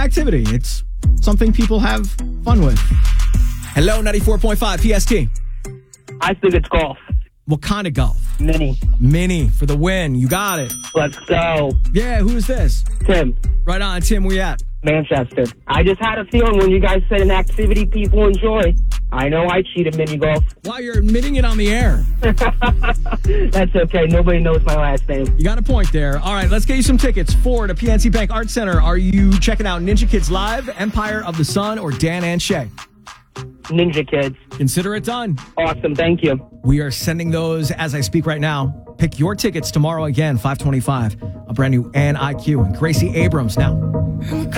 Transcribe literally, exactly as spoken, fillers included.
activity. It's something people have fun with. Hello, ninety-four point five P S T. I think it's golf. What kind of golf? Mini. Mini for the win. You got it. Let's go. Yeah, who is this? Tim. Right on, Tim. Where you at? Manchester. I just had a feeling when you guys said an activity people enjoy. I know I cheated mini golf. Wow, you're admitting it on the air. That's okay. Nobody knows my last name. You got a point there. All right, let's get you some tickets for the P N C Bank Art Center. Are you checking out Ninja Kids Live, Empire of the Sun, or Dan and Shay? Ninja Kids. Consider it done. Awesome. Thank you. We are sending those as I speak right now. Pick your tickets tomorrow again, five twenty-five. A brand new Ann I Q and Gracie Abrams now.